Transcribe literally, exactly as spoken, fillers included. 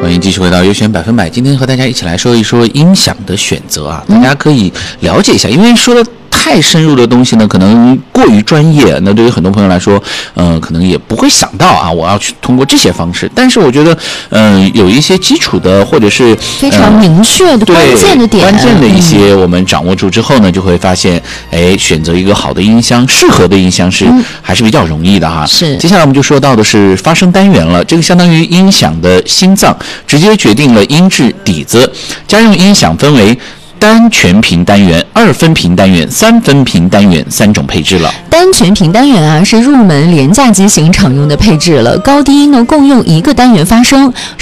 欢迎继续回到优选百分百，今天和大家一起来说一说音响的选择啊，大家可以了解一下，因为说的太深入的东西呢，可能过于专业，那对于很多朋友来说，呃，可能也不会想到啊，我要去通过这些方式。但是我觉得，嗯、呃，有一些基础的或者是非常明确的、呃、关键的点， 关键的一些我们掌握住之后呢，就会发现，哎，选择一个好的音箱、适合的音箱是、嗯、还是比较容易的哈。 是。 接下来我们就说到的是发声单元了，这个相当于音响的心脏，直接决定了音质底子。家用音响分为单全频单元、二分频单元、三分频单元三种配置了。 单全频单元啊，是入门廉价机型常用的配置了，高低音呢共用一个单元发声，